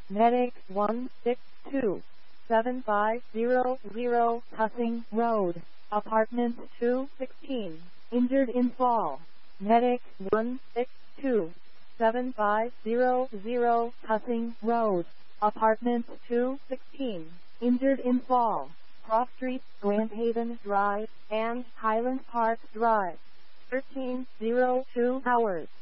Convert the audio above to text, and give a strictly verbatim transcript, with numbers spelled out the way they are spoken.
Medic one six two seven five zero zero Cussing Road, Apartment two sixteen, injured in fall. Medic one six two seven five zero zero Cussing Road, Apartment two sixteen, injured in fall. Cross Street, Grand Haven Drive, and Highland Park Drive. thirteen oh two hours.